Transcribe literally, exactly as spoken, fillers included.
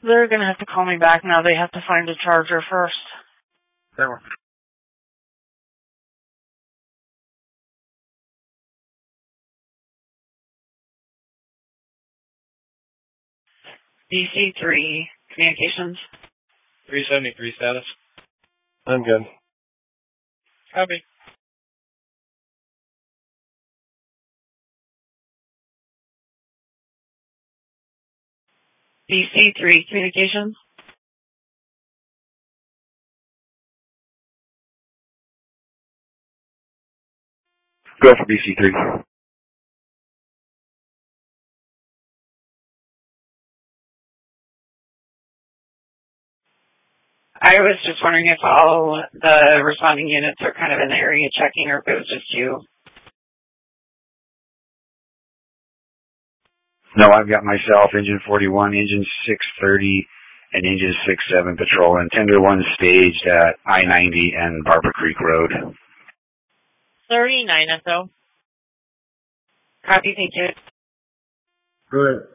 They're going to have to call me back now. They have to find a charger first. That works. D C three Communications. three seventy-three status. I'm good. Copy. D C three Communications. Go for D C three. I was just wondering if all the responding units are kind of in the area checking or if it was just you. No, I've got myself, Engine forty-one, Engine six thirty, and Engine six seven patrolling. Tender one staged at I ninety and Barber Creek Road. thirty-nine S O. Copy, thank you. Good.